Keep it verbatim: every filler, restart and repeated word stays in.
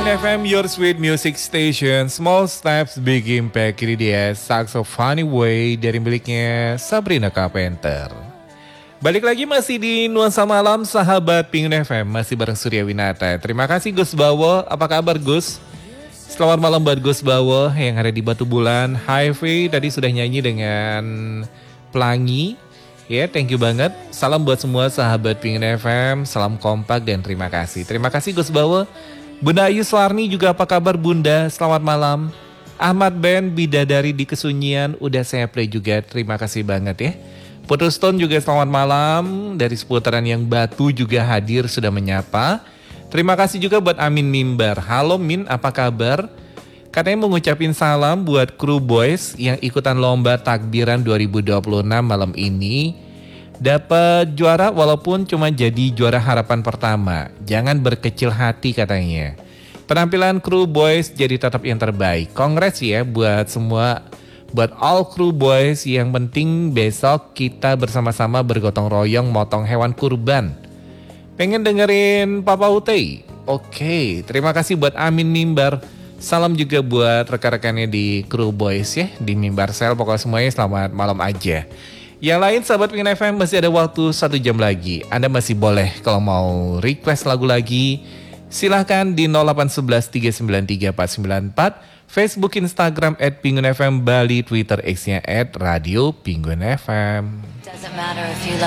F M, your sweet music station. Small steps, big impact. Ini dia Sucks of Funny Way dari miliknya Sabrina Carpenter. Balik lagi masih di Nuansa Malam, sahabat Pengun F M. Masih bareng Surya Winata. Terima kasih Gus Bawo. Apa kabar Gus? Selamat malam buat Gus Bawo yang ada di Batu Bulan. Highway tadi sudah nyanyi dengan Pelangi. Ya, yeah, thank you banget. Salam buat semua sahabat Pengun F M. Salam kompak dan terima kasih. Terima kasih Gus Bawo. Bunda Ayu Suarni juga apa kabar Bunda? Selamat malam. Ahmad Ben Bidadari di Kesunyian udah saya play juga. Terima kasih banget ya. Putuston juga selamat malam. Dari seputaran yang Batu juga hadir sudah menyapa. Terima kasih juga buat Amin Mimbar. Halo Min, apa kabar? Katanya mau ngucapin salam buat kru boys yang ikutan lomba takbiran dua ribu dua puluh enam malam ini. Dapat juara walaupun cuma jadi juara harapan pertama. Jangan berkecil hati katanya. Penampilan kru boys jadi tetap yang terbaik. Kongres ya buat semua, buat all kru boys. Yang penting besok kita bersama-sama bergotong royong motong hewan kurban. Pengen dengerin Papa Utei? Oke, terima kasih buat Amin Mimbar. Salam juga buat rekan-rekannya di kru boys ya, di Mimbar Sel. Pokoknya semuanya selamat malam aja. Yang lain sahabat Pengun F M masih ada waktu satu jam lagi. Anda masih boleh kalau mau request lagu lagi. Silahkan di nol delapan satu satu tiga sembilan tiga empat sembilan empat. Facebook, Instagram at Pengun F M Bali. Twitter X-nya at Radio Pengun F M.